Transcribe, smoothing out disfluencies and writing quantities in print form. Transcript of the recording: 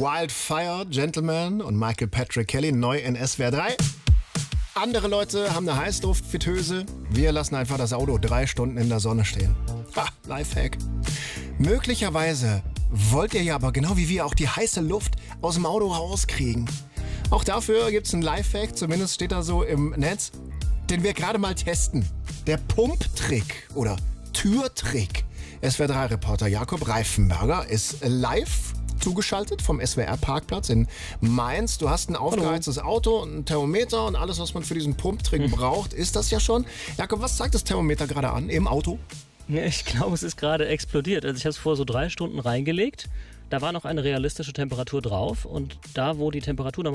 Wildfire Gentleman und Michael Patrick Kelly neu in SWR 3. Andere Leute haben eine Heißluftfritteuse. Wir lassen einfach das Auto 3 Stunden in der Sonne stehen. Ha, Lifehack. Möglicherweise wollt ihr ja aber genau wie wir auch die heiße Luft aus dem Auto rauskriegen. Auch dafür gibt es einen Lifehack, zumindest steht da so im Netz, den wir gerade mal testen. Der Pumptrick oder Türtrick. SWR3-Reporter Jakob Reifenberger ist live zugeschaltet vom SWR-Parkplatz in Mainz. Du hast ein aufgeheiztes Auto, ein Thermometer und alles, was man für diesen Pumptrick braucht, ist das ja schon. Jakob, was zeigt das Thermometer gerade an im Auto? Ja, ich glaube, es ist gerade explodiert. Also ich habe es vor so 3 Stunden reingelegt. Da war noch eine realistische Temperatur drauf und da, wo die Temperatur